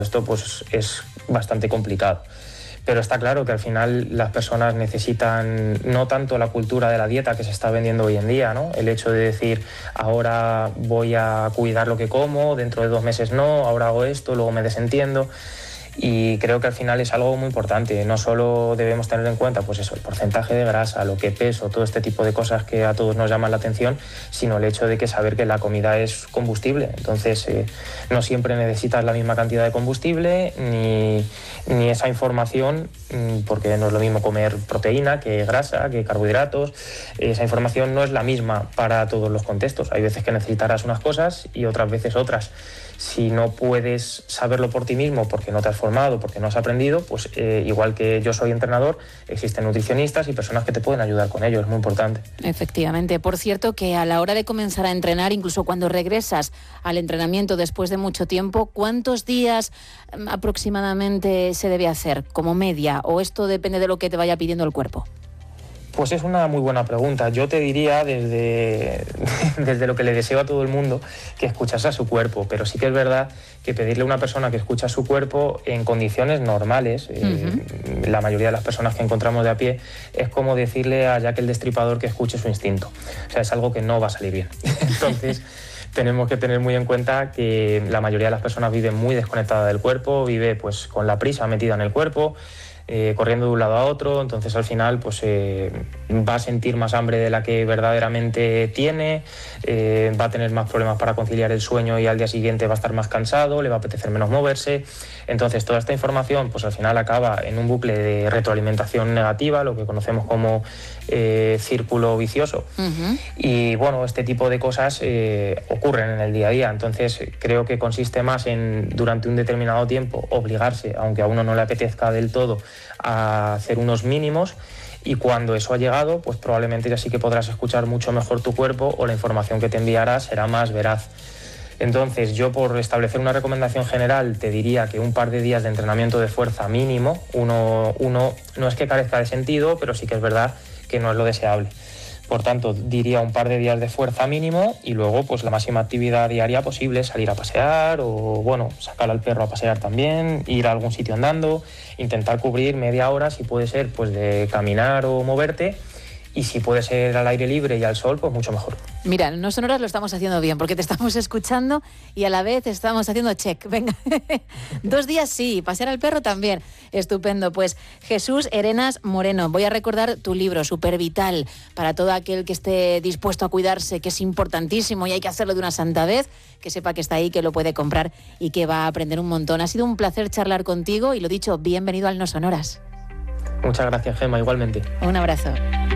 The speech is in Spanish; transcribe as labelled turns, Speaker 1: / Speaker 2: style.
Speaker 1: Esto pues es bastante complicado. Pero está claro que al final las personas necesitan no tanto la cultura de la dieta que se está vendiendo hoy en día, ¿no? El hecho de decir, ahora voy a cuidar lo que como, dentro de 2 meses no, ahora hago esto, luego me desentiendo. Y creo que al final es algo muy importante. No solo debemos tener en cuenta pues eso, el porcentaje de grasa, lo que peso, todo este tipo de cosas que a todos nos llaman la atención, sino el hecho de que saber que la comida es combustible. Entonces no siempre necesitas la misma cantidad de combustible ni esa información, porque no es lo mismo comer proteína que grasa, que carbohidratos. Esa información no es la misma para todos los contextos. Hay veces que necesitarás unas cosas y otras veces otras. Si no puedes saberlo por ti mismo porque no te has formado, porque no has aprendido, pues igual que yo soy entrenador, existen nutricionistas y personas que te pueden ayudar con ello, es muy importante.
Speaker 2: Efectivamente. Por cierto, que a la hora de comenzar a entrenar, incluso cuando regresas al entrenamiento después de mucho tiempo, ¿cuántos días aproximadamente se debe hacer como media? ¿O esto depende de lo que te vaya pidiendo el cuerpo?
Speaker 1: Pues es una muy buena pregunta. Yo te diría desde lo que le deseo a todo el mundo que escuchase a su cuerpo, pero sí que es verdad que pedirle a una persona que escucha a su cuerpo en condiciones normales, la mayoría de las personas que encontramos de a pie, es como decirle a Jack el Destripador que escuche su instinto. O sea, es algo que no va a salir bien. Entonces tenemos que tener muy en cuenta que la mayoría de las personas vive muy desconectada del cuerpo, vive pues con la prisa metida en el cuerpo, corriendo de un lado a otro. Entonces al final pues va a sentir más hambre de la que verdaderamente tiene, va a tener más problemas para conciliar el sueño y al día siguiente va a estar más cansado, le va a apetecer menos moverse. Entonces toda esta información pues al final acaba en un bucle de retroalimentación negativa, lo que conocemos como círculo vicioso. Y bueno, este tipo de cosas ocurren en el día a día. Entonces creo que consiste más en, durante un determinado tiempo, obligarse, aunque a uno no le apetezca del todo, a hacer unos mínimos, y cuando eso ha llegado, pues probablemente ya sí que podrás escuchar mucho mejor tu cuerpo, o la información que te enviará será más veraz. Entonces yo, por establecer una recomendación general, te diría que un par de días de entrenamiento de fuerza mínimo. Uno no es que carezca de sentido, pero sí que es verdad que no es lo deseable. Por tanto, diría un par de días de fuerza mínimo, y luego pues la máxima actividad diaria posible, salir a pasear o bueno, sacar al perro a pasear también, ir a algún sitio andando, intentar cubrir media hora, si puede ser, pues de caminar o moverte, y si puede ser al aire libre y al sol, pues mucho mejor.
Speaker 2: Mira, en No Sonoras lo estamos haciendo bien, porque te estamos escuchando y a la vez estamos haciendo check. Venga, 2 días sí, pasear al perro también. Estupendo. Pues Jesús Herenas Moreno, voy a recordar tu libro, Supervital, para todo aquel que esté dispuesto a cuidarse, que es importantísimo y hay que hacerlo de una santa vez, que sepa que está ahí, que lo puede comprar y que va a aprender un montón. Ha sido un placer charlar contigo y lo dicho, bienvenido al No Sonoras.
Speaker 1: Muchas gracias, Gemma, igualmente.
Speaker 2: Un abrazo.